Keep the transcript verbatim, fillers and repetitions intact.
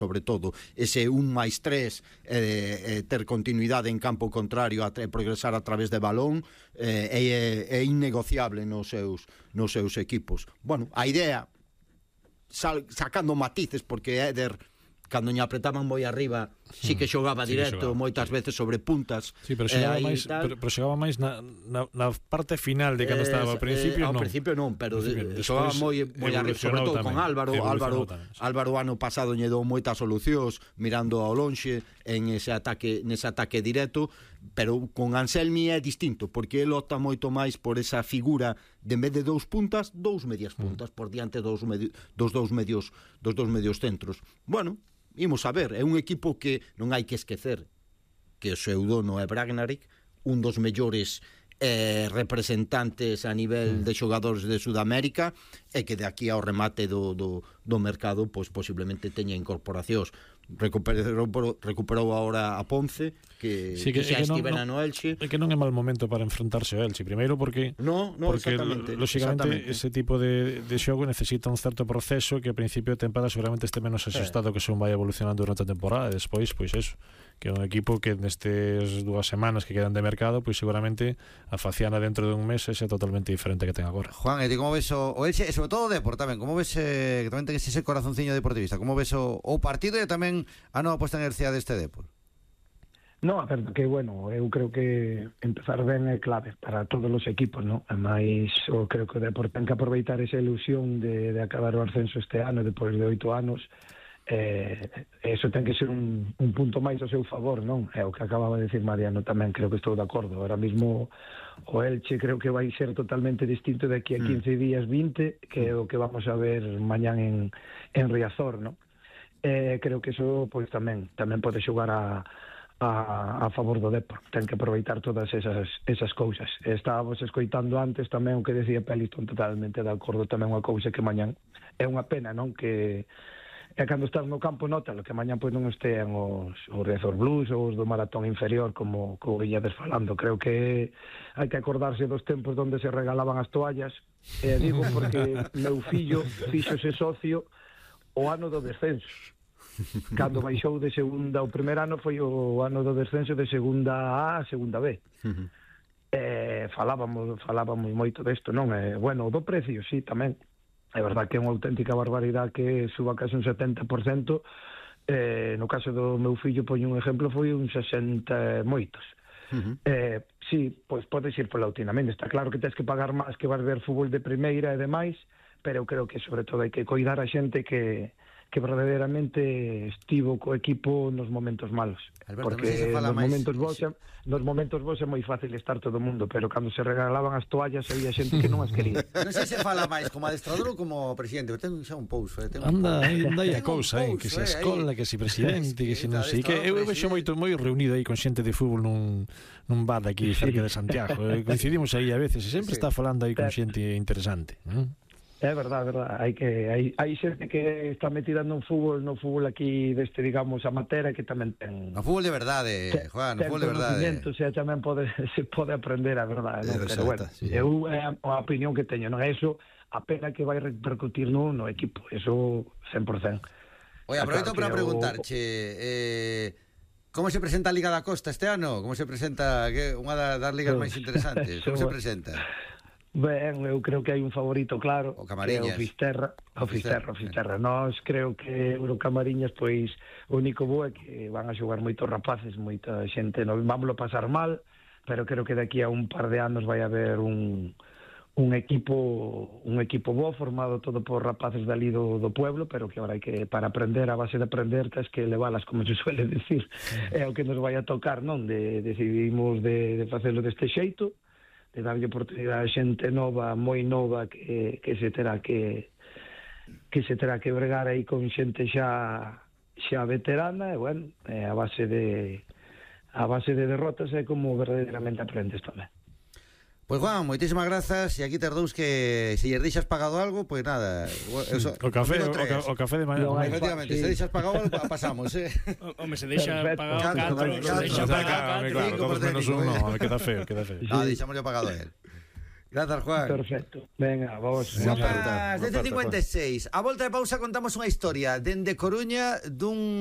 sobre todo ese un máis tres, eh, eh, ter continuidade en campo contrario, a progresar a través de balón, eh, é, é innegociable nos seus, nos seus equipos. Bueno, a idea, sal, sacando matices, porque Éder, cando lle apretaban moi arriba, sí que xogaba sí directo, que xogaba, moitas sí. veces sobre puntas. Sí, pero xogaba eh, máis, pero, pero xogaba máis na, na, na parte final de cando eh, estaba ao principio, eh, non. Ao principio non, pero de, xogaba moi moi arriba, sobre todo tamén, con Álvaro, Álvaro, tamén, sí. Álvaro ano pasado lle dou moitas solucións mirando ao lonxe en ese ataque, nese ataque directo, pero con Anselmi é distinto, porque ele opta moito máis por esa figura de en vez de dous puntas, dous medias puntas mm. por diante dos medio, dos dous medios, dos dous medios centros. Bueno, imos a ver, é un equipo que non hai que esquecer que o seu dono é Bragnaric, un dos mellores eh, representantes a nivel mm. de xogadores de Sudamérica, e que de aquí ao remate do, do, do mercado pois posiblemente teña incorporacións. Recuperou, recuperou ahora a Ponce, que, sí, que, que xa que estivera no Elche. É que non é mal momento para enfrontarse ao Elche, primeiro porque no, no, porque lógicamente ese tipo de, de xogo necesita un certo proceso que ao principio de temporada seguramente este menos asustado, eh. que son vai evolucionando durante a temporada, e despois, pois eso, que é un equipo que nestes dúas semanas que quedan de mercado, pois seguramente a faciana dentro de un mes é totalmente diferente que ten agora. Juan, e ti como ves o, o Elche, e sobre todo o Depor tamén, como ves eh, que tamén ten ese corazonciño deportivista, como ves o, o partido e tamén a nova posta en enerxía deste Depor? No, a ver, que bueno, eu creo que empezar ben é clave para todos os equipos, non? Ademais, eu creo que o Depor ten que aproveitar esa ilusión de, de acabar o ascenso este ano, depois de oito anos. Eh, eso ten que ser un, un punto máis ao seu favor, non? É o que acababa de decir Mariano tamén, creo que estou de acordo. Ahora mismo o Elche creo que vai ser totalmente distinto de aquí a quince días, vinte, que é o que vamos a ver mañán en, en Riazor, non? Eh, creo que eso pois tamén tamén pode xogar a, a, a favor do Depor. Ten que aproveitar todas esas, esas cousas. Estábamos escoitando antes tamén o que decía Pelliston, totalmente de acordo, tamén unha cousa que mañán é unha pena, non? Que é cando estás no campo nota que mañán pois non estean os, os Riazor Blues ou os do maratón inferior, como, como Villades falando. Creo que hai que acordarse dos tempos onde se regalaban as toallas, e eh, digo porque meu fillo fíxose socio o ano do descenso. Cando baixou de segunda, o primer ano foi o ano do descenso de segunda A a segunda B. Uh-huh. eh, falábamos falábamos moito desto, non? Eh, bueno, do precio, sí, tamén. É verdad que é unha auténtica barbaridade que suba case un setenta por cento. Eh, no caso do meu fillo, poño un exemplo, foi un sesenta moitos. Uh-huh. Eh, sí, pois podes ir polo lautinamente. Está claro que tens que pagar máis, que vas ver fútbol de primeira e demais, pero eu creo que sobre todo hai que coidar a xente que que verdadeiramente estivo co equipo nos momentos malos. Alberto, porque se nos máis... momentos vos é, nos momentos vos é moi fácil estar todo o mundo, pero cando se regalaban as toallas había xente que non as quería. Non sei se fala máis como adestrador ou como presidente, pero ten xa un pouso, eh, ten un anda, anda aí a cousa, eh, que se escola, que se presidente, que se non sei, que eu vexo moito moi reunido aí con xente de fútbol nun nun bar de aquí cerca de Santiago. Coincidimos aí a veces e sempre está falando aí con xente interesante, eh? É verdade, é verdade. Hai que hai hai xente que está metida no fútbol, no fútbol aquí deste, digamos, amateur, que tamén ten no fútbol de verdade, te, Juan, no fútbol de verdade. O sea, tamén pode se pode aprender a verdade, non? Pero bueno, sí. Eu é a opinión que teño, non é eso, a pena que vai repercutir no, no equipo, eso cen por cento. Oye, aproveito claro para preguntarche, eh como se presenta a Liga da Costa este ano? Como se presenta, que unha das ligas máis interesantes? Como se presenta? Ben, eu creo que hai un favorito claro, o Camariñas, que é o Fisterra, o Fisterra, o Fisterra. Nós creo que o Camariñas, pois, o único bo é que van a xogar moitos rapaces, moita xente, non vámoslo pasar mal, pero creo que daqui a un par de anos vai haber un un equipo un equipo bo, formado todo por rapaces dali do, do pueblo, pero que ahora hai que, para aprender, a base de aprender, tens que leválas, como se suele decir. É o que nos vai a tocar, non? De, decidimos de, de facelo deste xeito, de darlle oportunidade a xente nova, moi nova, que, que se terá que que se terá que bregar aí con xente xa xa veterana, e bueno, eh, a base de a base de derrotas é como verdadeiramente aprendes tamén. Pois pues, Juan, moitísimas grazas. E aquí ter dous que se lles deixas pagado algo, pois pues nada, eso, o café, o, ca, o café de mañana. No, efectivamente, sí. Se deixas pagado algo, pasamos, eh. Home, se deixa pagado catro, se deixa pagado claro, todos menos uno, queda feo, queda feo. Ah, deixamos yo pagado a él. Grazas, Juan. Perfecto. Venga, vos. Son as dez e cincuenta e seis. A volta de pausa contamos unha historia dende Coruña dun